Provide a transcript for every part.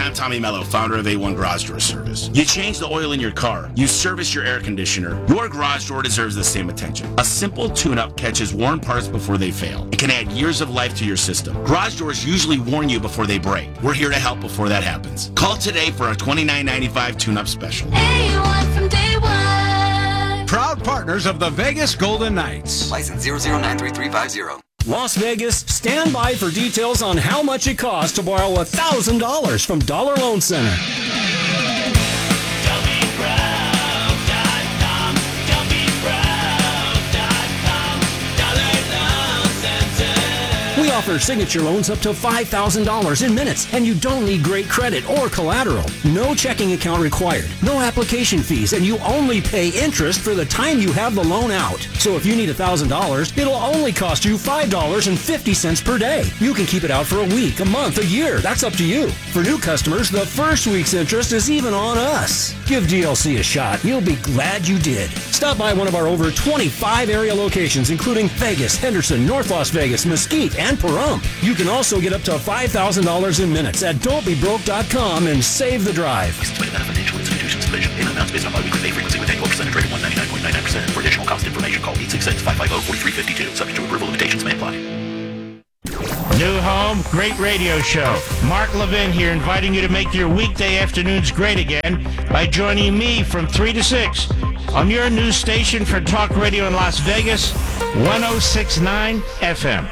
I'm Tommy Mello, founder of A1 Garage Door Service. You change the oil in your car. You service your air conditioner. Your garage door deserves the same attention. A simple tune-up catches worn parts before they fail. It can add years of life to your system. Garage doors usually warn you before they break. We're here to help before that happens. Call today for a $29.95 tune-up special. A1 from day one. Proud partners of the Vegas Golden Knights. License 0093350. Las Vegas, stand by for details on how much it costs to borrow $1,000 from Dollar Loan Center. We offer signature loans up to $5,000 in minutes, and you don't need great credit or collateral. No checking account required, no application fees, and you only pay interest for the time you have the loan out. So if you need $1,000, it'll only cost you $5.50 per day. You can keep it out for a week, a month, a year. That's up to you. For new customers, the first week's interest is even on us. Give DLC a shot. You'll be glad you did. Stop by one of our over 25 area locations, including Vegas, Henderson, North Las Vegas, Mesquite, and Pahrump. You can also get up to $5,000 in minutes at don'tbebroke.com and save the drive. By the Financial Institutions Division. Payment amounts based on biweekly pay frequency with annual percentage rate of 199.99%. For additional cost information, call 866-550-4352. Subject to approval, limitations may apply. New home, great radio show. Mark Levin here, inviting you to make your weekday afternoons great again by joining me from 3 to 6 on your new station for talk radio in Las Vegas, 106.9 FM.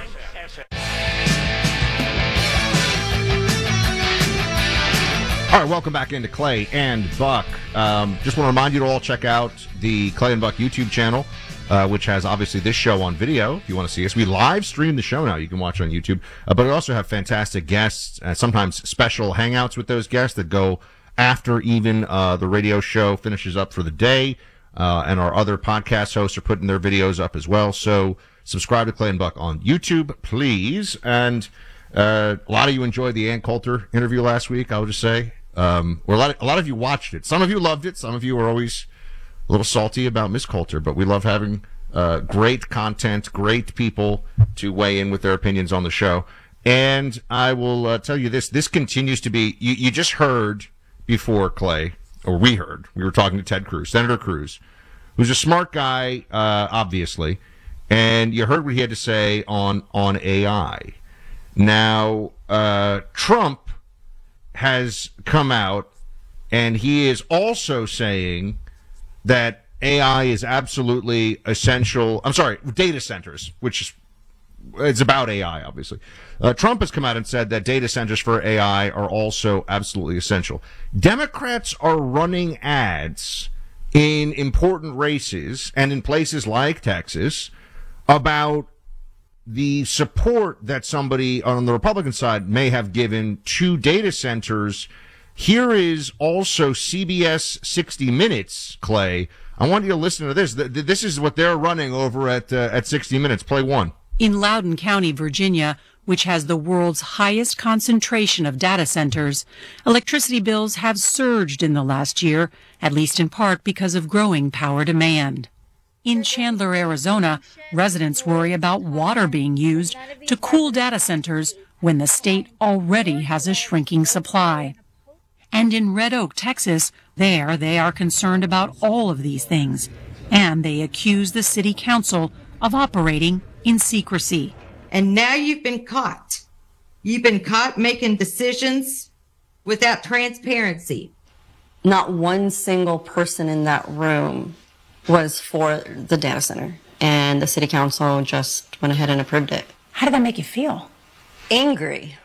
All right, welcome back into Clay and Buck. Just want to remind you to all check out the Clay and Buck YouTube channel, which has obviously this show on video if you want to see us. We live stream the show now. You can watch on YouTube. But we also have fantastic guests, sometimes special hangouts with those guests that go after even the radio show finishes up for the day. And our other podcast hosts are putting their videos up as well. So subscribe to Clay and Buck on YouTube, please. And a lot of you enjoyed the Ann Coulter interview last week, I would just say. Or a lot of you watched it. Some of you loved it. Some of you were always a little salty about Miss Coulter, but we love having great content, great people to weigh in with their opinions on the show. And I will tell you this. This continues to be, you just heard before, Clay, or we were talking to Ted Cruz, Senator Cruz, who's a smart guy, obviously, and you heard what he had to say on AI. Now, Trump has come out, and he is also saying that AI is absolutely essential. I'm sorry, data centers, which is, it's about AI, obviously. Trump has come out and said that data centers for AI are also absolutely essential. Democrats are running ads in important races and in places like Texas about the support that somebody on the Republican side may have given to data centers. Here is also CBS 60 Minutes, Clay. I want you to listen to this. This is what they're running over at 60 Minutes. Play one. In Loudoun County, Virginia, which has the world's highest concentration of data centers, electricity bills have surged in the last year, at least in part because of growing power demand. In Chandler, Arizona, residents worry about water being used to cool data centers when the state already has a shrinking supply. And in Red Oak, Texas, they are concerned about all of these things, and they accuse the city council of operating in secrecy. And now you've been caught. You've been caught making decisions without transparency. Not one single person in that room was for the data center, and the city council just went ahead and approved it. How did that make you feel? Angry.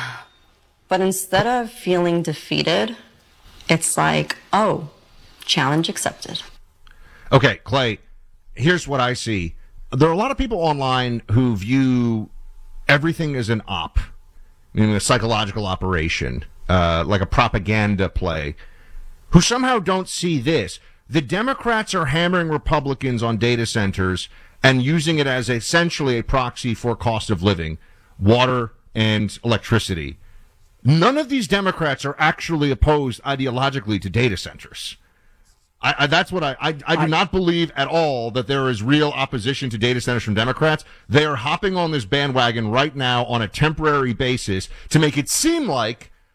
But instead of feeling defeated, it's like, oh, challenge accepted. Okay, Clay, here's what I see. There are a lot of people online who view everything as an op, meaning a psychological operation, like a propaganda play, who somehow don't see this. The Democrats are hammering Republicans on data centers and using it as essentially a proxy for cost of living, water and electricity. None of these Democrats are actually opposed ideologically to data centers. That's what I do not believe at all that there is real opposition to data centers from Democrats. They are hopping on this bandwagon right now on a temporary basis to make it seem like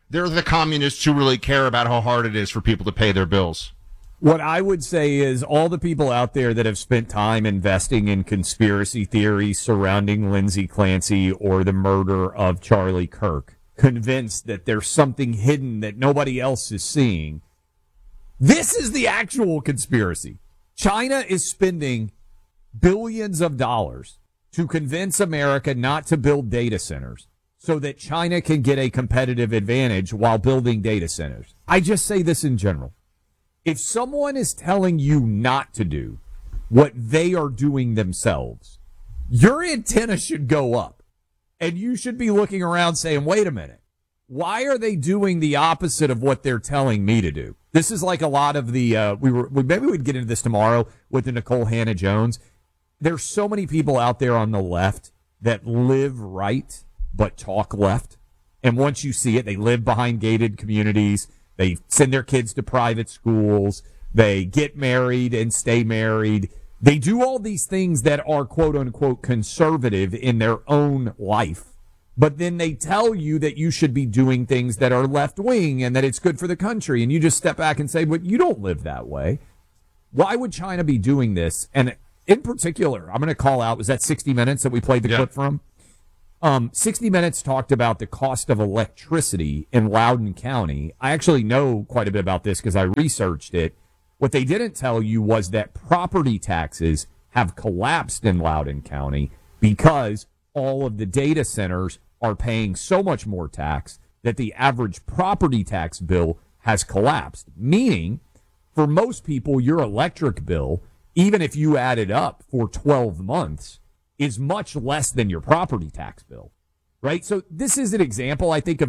they're the communists who really care about how hard it is for people to pay their bills. What I would say is all the people out there that have spent time investing in conspiracy theories surrounding Lindsay Clancy or the murder of Charlie Kirk, convinced that there's something hidden that nobody else is seeing. This is the actual conspiracy. China is spending billions of dollars to convince America not to build data centers so that China can get a competitive advantage while building data centers. I just say this in general. If someone is telling you not to do what they are doing themselves, your antenna should go up. And you should be looking around saying, wait a minute, why are they doing the opposite of what they're telling me to do? This is like a lot of the, maybe we'd get into this tomorrow with the Nicole Hannah-Jones. There's so many people out there on the left that live right but talk left. And once you see it, they live behind gated communities. They send their kids to private schools. They get married and stay married. They do all these things that are quote unquote conservative in their own life. But then they tell you that you should be doing things that are left wing and that it's good for the country. And you just step back and say, but you don't live that way. Why would China be doing this? And in particular, I'm going to call out, was that 60 Minutes that we played the clip from? 60 Minutes talked about the cost of electricity in Loudoun County. I actually know quite a bit about this because I researched it. What they didn't tell you was that property taxes have collapsed in Loudoun County because all of the data centers are paying so much more tax that the average property tax bill has collapsed. Meaning, for most people, your electric bill, even if you add it up for 12 months, is much less than your property tax bill, right? So this is an example, I think, of